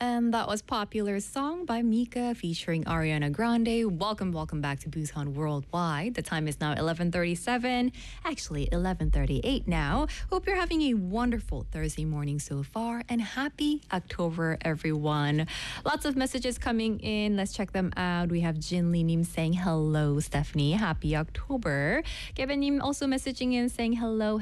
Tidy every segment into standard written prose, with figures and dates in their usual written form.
And that was Popular Song by Mika featuring Ariana Grande. Welcome back to Busan Worldwide. The time is now 11:37, actually 11:38 now. Hope you're having a wonderful Thursday morning so far and happy October, everyone. Lots of messages coming in. Let's check them out. We have Jin Lee Nim saying hello, Stephanie. Happy October. Kevin Nim also messaging in saying hello.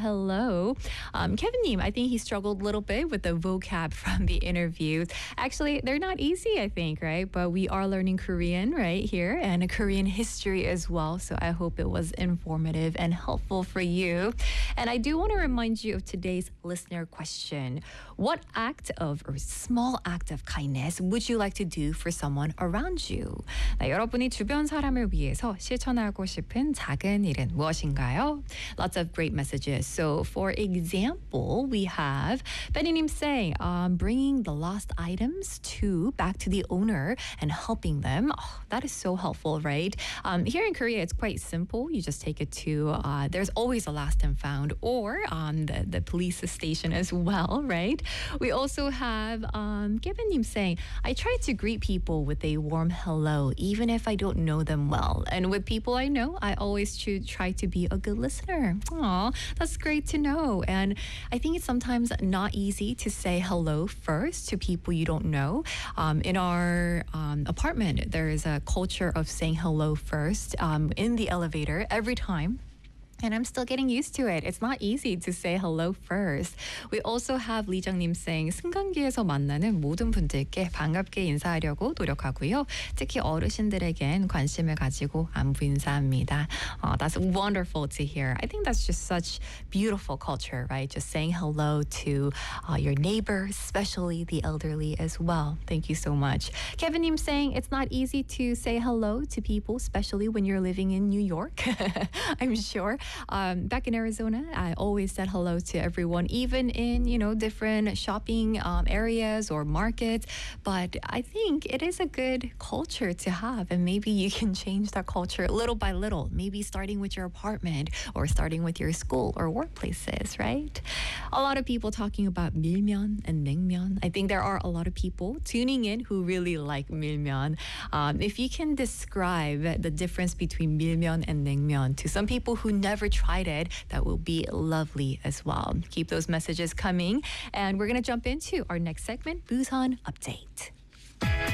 Kevin Nim, I think he struggled a little bit with the vocab from the interviews. Actually, they're not easy, I think, right? But we are learning Korean right here and a Korean history as well. So I hope it was informative and helpful for you. And I do want to remind you of today's listener question. What act of or small act of kindness would you like to do for someone around you? 네, 여러분이 주변 사람을 위해서 실천하고 싶은 작은 일은 무엇인가요? Lots of great messages. So for example, we have Benny님 saying, bringing the lost items back to the owner and helping them. Oh, that is so helpful, right? Here in Korea, it's quite simple. You just take it to, there's always a lost and found, or the police station as well, right? We also have Kevin님 saying, I try to greet people with a warm hello, even if I don't know them well. And with people I know, I always try to be a good listener. Aw, that's great to know. And I think it's sometimes not easy to say hello first to people you don't know. In our apartment, there is a culture of saying hello first in the elevator every time. And I'm still getting used to it. It's not easy to say hello first. We also have Lee Jung-nim saying 승강기에서 만나는 모든 분들께 반갑게 인사하려고 노력하고요. 특히 어르신들에겐 관심을 가지고 안부 인사합니다. That's wonderful to hear. I think that's just such beautiful culture, right? Just saying hello to your neighbors, especially the elderly as well. Thank you so much. Kevin Nim saying it's not easy to say hello to people, especially when you're living in New York. I'm sure. Back in Arizona, I always said hello to everyone, even in, different shopping areas or markets. But I think it is a good culture to have. And maybe you can change that culture little by little, maybe starting with your apartment or starting with your school or workplaces, right? A lot of people talking about 밀면 and 냉면. I think there are a lot of people tuning in who really like 밀면. If you can describe the difference between 밀면 and 냉면 to some people who never tried it, that will be lovely as well. Keep those messages coming. And we're going to jump into our next segment, Busan Update.